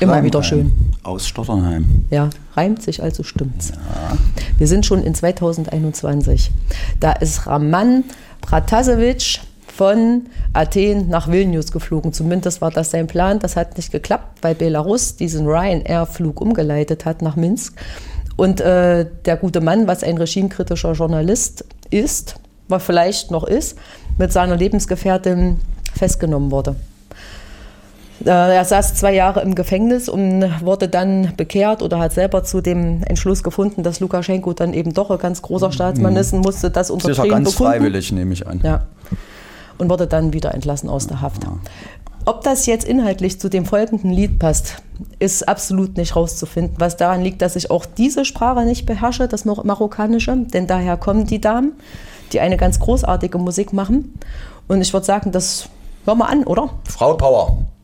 Immer wieder schön. Aus Stotternheim. Ja, reimt sich, also stimmt's. Ja. Wir sind schon in 2021. Da ist Raman Pratasevic von Athen nach Vilnius geflogen. Zumindest war das sein Plan. Das hat nicht geklappt, weil Belarus diesen Ryanair-Flug umgeleitet hat nach Minsk. Und der gute Mann, was ein regimekritischer Journalist ist, was vielleicht noch ist, mit seiner Lebensgefährtin festgenommen wurde. Er saß 2 Jahre im Gefängnis und wurde dann bekehrt oder hat selber zu dem Entschluss gefunden, dass Lukaschenko dann eben doch ein ganz großer Staatsmann ist und musste das unterschrieben bekommen. Sicher ganz freiwillig, nehme ich an. Ja. Und wurde dann wieder entlassen aus der Haft. Ob das jetzt inhaltlich zu dem folgenden Lied passt, ist absolut nicht rauszufinden. Was daran liegt, dass ich auch diese Sprache nicht beherrsche, das Marokkanische. Denn daher kommen die Damen, die eine ganz großartige Musik machen. Und ich würde sagen, das hören wir an, oder? Frauenpower.